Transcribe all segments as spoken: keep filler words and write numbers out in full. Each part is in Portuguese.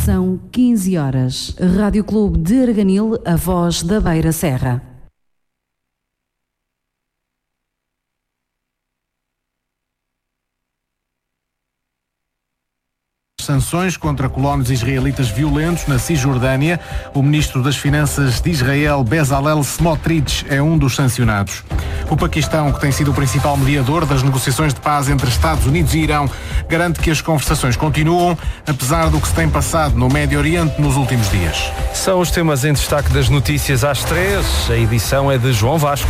São quinze horas. Rádio Clube de Arganil, a voz da Beira Serra. Sanções contra colonos israelitas violentos na Cisjordânia. O ministro das Finanças de Israel, Bezalel Smotrich, é um dos sancionados. O Paquistão, que tem sido o principal mediador das negociações de paz entre Estados Unidos e Irão, garante que as conversações continuam, apesar do que se tem passado no Médio Oriente nos últimos dias. São os temas em destaque das notícias às três. A edição é de João Vasco.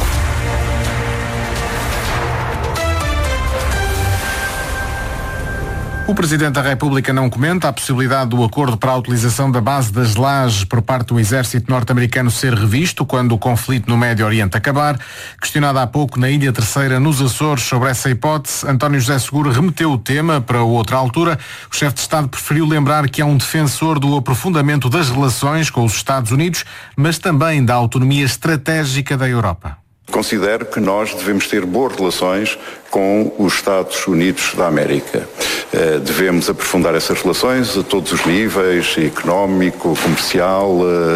O Presidente da República não comenta a possibilidade do acordo para a utilização da base das Lajes por parte do exército norte-americano ser revisto quando o conflito no Médio Oriente acabar. Questionado há pouco na Ilha Terceira, nos Açores, sobre essa hipótese, António José Seguro remeteu o tema para outra altura. O chefe de Estado preferiu lembrar que é um defensor do aprofundamento das relações com os Estados Unidos, mas também da autonomia estratégica da Europa. Considero que nós devemos ter boas relações com os Estados Unidos da América. Uh, devemos aprofundar essas relações a todos os níveis, económico, comercial,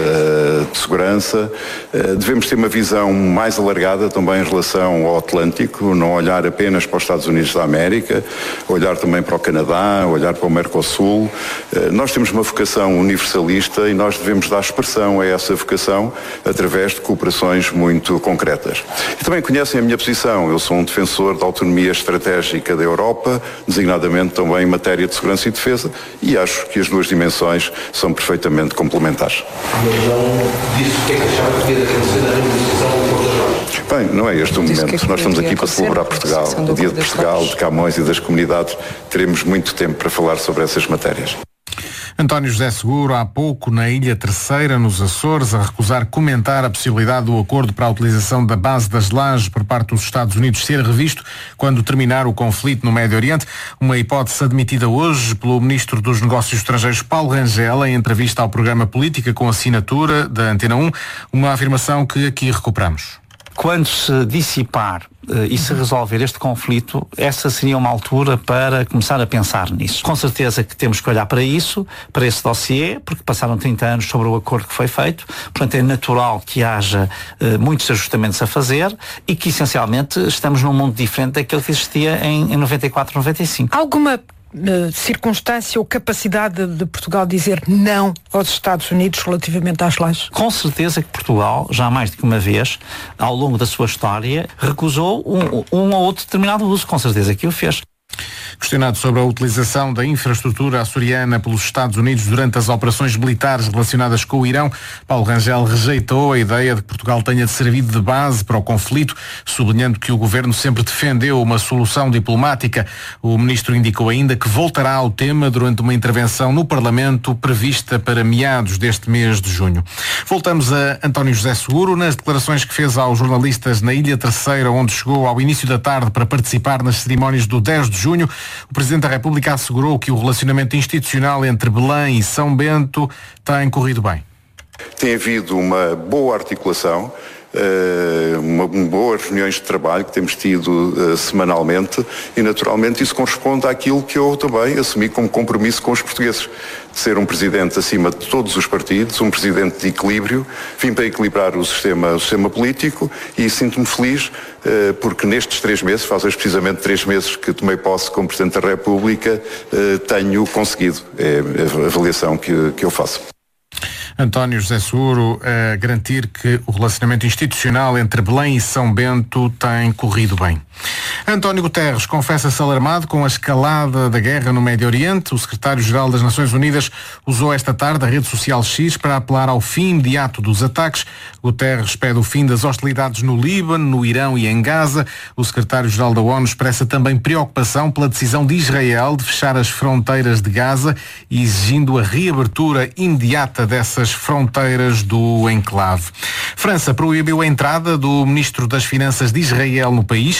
uh, de segurança. Uh, devemos ter uma visão mais alargada também em relação ao Atlântico, não olhar apenas para os Estados Unidos da América, olhar também para o Canadá, olhar para o Mercosul. Uh, nós temos uma vocação universalista e nós devemos dar expressão a essa vocação através de cooperações muito concretas. E também conhecem a minha posição. Eu sou um defensor da autonomia estratégica da Europa, designadamente também em matéria de segurança e defesa, e acho que as duas dimensões são perfeitamente complementares. Mas não disse o que é que achava que ia acontecer na renegociação do Acordo das Lajes? Bem, não é este o momento. Que é que Nós estamos aqui para celebrar Portugal. O dia de Portugal, de Camões e das comunidades. Teremos muito tempo para falar sobre essas matérias. António José Seguro, há pouco na Ilha Terceira, nos Açores, a recusar comentar a possibilidade do acordo para a utilização da base das Lajes por parte dos Estados Unidos ser revisto quando terminar o conflito no Médio Oriente. Uma hipótese admitida hoje pelo Ministro dos Negócios Estrangeiros, Paulo Rangel, em entrevista ao programa Política com assinatura da Antena um, uma afirmação que aqui recuperamos. Quando se dissipar uh, e se resolver este conflito, essa seria uma altura para começar a pensar nisso. Com certeza que temos que olhar para isso, para esse dossiê, porque passaram trinta anos sobre o acordo que foi feito, portanto é natural que haja uh, muitos ajustamentos a fazer e que essencialmente estamos num mundo diferente daquele que existia em, em noventa e quatro, noventa e cinco. Alguma Uh, circunstância ou capacidade de Portugal dizer não aos Estados Unidos relativamente às lajes? Com certeza que Portugal, já mais do que uma vez, ao longo da sua história, recusou um, um ou outro determinado uso, com certeza que o fez. Questionado sobre a utilização da infraestrutura açoriana pelos Estados Unidos durante as operações militares relacionadas com o Irão, Paulo Rangel rejeitou a ideia de que Portugal tenha servido de base para o conflito, sublinhando que o governo sempre defendeu uma solução diplomática. O ministro indicou ainda que voltará ao tema durante uma intervenção no Parlamento prevista para meados deste mês de junho. Voltamos a António José Seguro. Nas declarações que fez aos jornalistas na Ilha Terceira, onde chegou ao início da tarde para participar nas cerimónias do dez de junho, o Presidente da República assegurou que o relacionamento institucional entre Belém e São Bento tem corrido bem. Tem havido uma boa articulação, uma, boas reuniões de trabalho que temos tido uh, semanalmente e naturalmente isso corresponde àquilo que eu também assumi como compromisso com os portugueses, de ser um presidente acima de todos os partidos, um presidente de equilíbrio, vim para equilibrar o sistema, o sistema político e sinto-me feliz uh, porque nestes três meses, faz hoje precisamente três meses que tomei posse como Presidente da República, uh, tenho conseguido, é a avaliação que, que eu faço. António José Seguro a garantir que o relacionamento institucional entre Belém e São Bento tem corrido bem. António Guterres confessa-se alarmado com a escalada da guerra no Médio Oriente. O secretário-geral das Nações Unidas usou esta tarde a rede social X para apelar ao fim imediato dos ataques. Guterres pede o fim das hostilidades no Líbano, no Irão e em Gaza. O secretário-geral da ONU expressa também preocupação pela decisão de Israel de fechar as fronteiras de Gaza, exigindo a reabertura imediata dessas fronteiras do enclave. França proibiu a entrada do ministro das Finanças de Israel no país.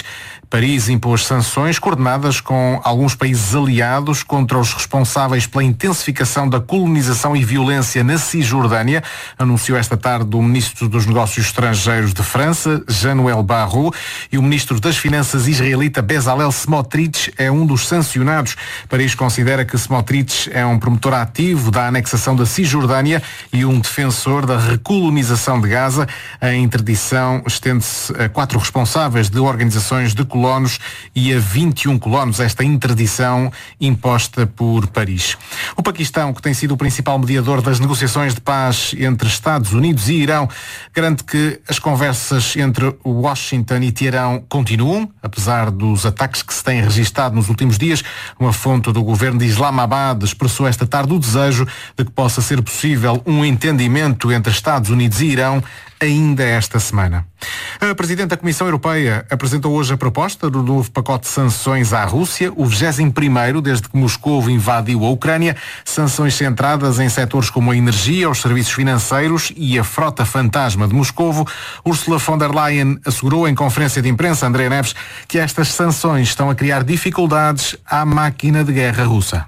Paris impôs sanções coordenadas com alguns países aliados contra os responsáveis pela intensificação da colonização e violência na Cisjordânia, anunciou esta tarde o Ministro dos Negócios Estrangeiros de França, Jean-Noël Barrot, e o Ministro das Finanças israelita Bezalel Smotrich é um dos sancionados. Paris considera que Smotrich é um promotor ativo da anexação da Cisjordânia e um defensor da recolonização de Gaza. A interdição estende-se a quatro responsáveis de organizações de colonos e a vinte e um colonos, esta interdição imposta por Paris. O Paquistão, que tem sido o principal mediador das negociações de paz entre Estados Unidos e Irão, garante que as conversas entre Washington e Teherão continuam, apesar dos ataques que se têm registado nos últimos dias. Uma fonte do governo de Islamabad expressou esta tarde o desejo de que possa ser possível um entendimento entre Estados Unidos e Irão ainda esta semana. A Presidente da Comissão Europeia apresentou hoje a proposta do novo pacote de sanções à Rússia, o vigésimo primeiro desde que Moscovo invadiu a Ucrânia, sanções centradas em setores como a energia, os serviços financeiros e a frota fantasma de Moscovo. Ursula von der Leyen assegurou em conferência de imprensa, André Neves, que estas sanções estão a criar dificuldades à máquina de guerra russa.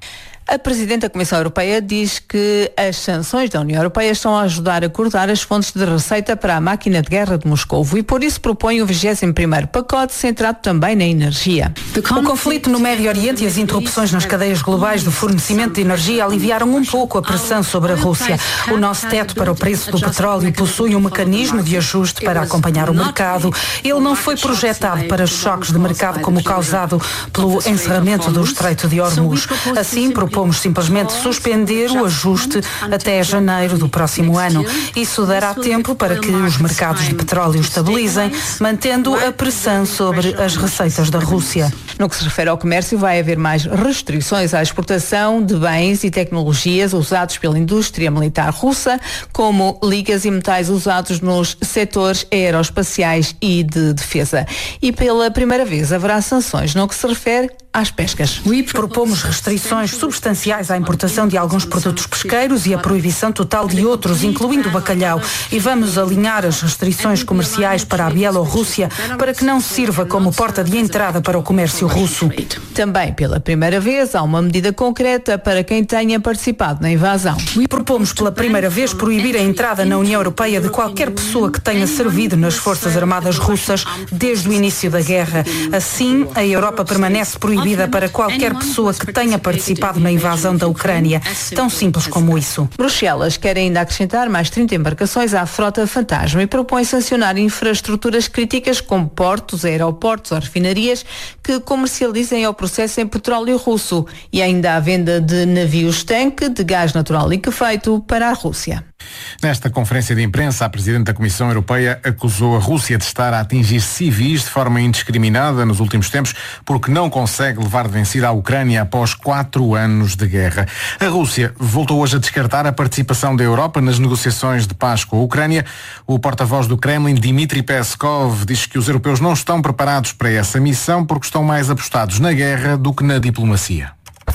A Presidente da Comissão Europeia diz que as sanções da União Europeia estão a ajudar a cortar as fontes de receita para a máquina de guerra de Moscovo e por isso propõe o vigésimo primeiro pacote centrado também na energia. O conflito no Médio Oriente e as interrupções nas cadeias globais de fornecimento de energia aliviaram um pouco a pressão sobre a Rússia. O nosso teto para o preço do petróleo possui um mecanismo de ajuste para acompanhar o mercado. Ele não foi projetado para choques de mercado como o causado pelo encerramento do Estreito de Hormuz. Assim, propõe Propomos simplesmente suspender o ajuste até janeiro do próximo ano. Isso dará tempo para que os mercados de petróleo estabilizem, mantendo a pressão sobre as receitas da Rússia. No que se refere ao comércio, vai haver mais restrições à exportação de bens e tecnologias usados pela indústria militar russa, como ligas e metais usados nos setores aeroespaciais e de defesa. E pela primeira vez haverá sanções no que se refere às pescas. Propomos restrições substanciais à importação de alguns produtos pesqueiros e a proibição total de outros, incluindo o bacalhau. E vamos alinhar as restrições comerciais para a Bielorrússia para que não sirva como porta de entrada para o comércio russo. Também pela primeira vez há uma medida concreta para quem tenha participado na invasão. Propomos pela primeira vez proibir a entrada na União Europeia de qualquer pessoa que tenha servido nas Forças Armadas Russas desde o início da guerra. Assim, a Europa permanece proibida para qualquer pessoa que tenha participado na invasão da Ucrânia. Tão simples como isso. Bruxelas quer ainda acrescentar mais trinta embarcações à frota fantasma e propõe sancionar infraestruturas críticas como portos, aeroportos ou refinarias que comercializem ou processem petróleo russo e ainda a venda de navios-tanque de gás natural liquefeito para a Rússia. Nesta conferência de imprensa, a Presidente da Comissão Europeia acusou a Rússia de estar a atingir civis de forma indiscriminada nos últimos tempos porque não consegue levar de vencida a Ucrânia após quatro anos de guerra. A Rússia voltou hoje a descartar a participação da Europa nas negociações de paz com a Ucrânia. O porta-voz do Kremlin, Dmitry Peskov, diz que os europeus não estão preparados para essa missão porque estão mais apostados na guerra do que na diplomacia.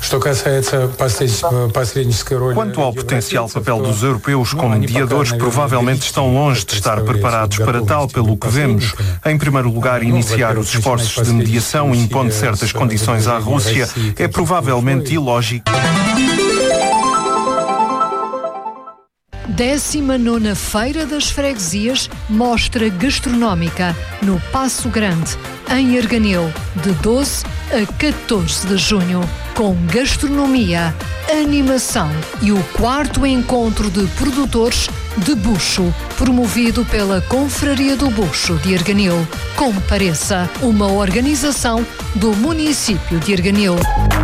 Quanto ao potencial papel dos europeus como mediadores, provavelmente estão longe de estar preparados para tal, pelo que vemos. Em primeiro lugar, iniciar os esforços de mediação impondo certas condições à Rússia é provavelmente ilógico. décima nona Feira das Freguesias, mostra gastronómica no Paço Grande, em Arganil, de doze a catorze de junho, com gastronomia, animação e o quarto encontro de produtores de bucho, promovido pela Confraria do Bucho de Arganil. Compareça, uma organização do município de Arganil.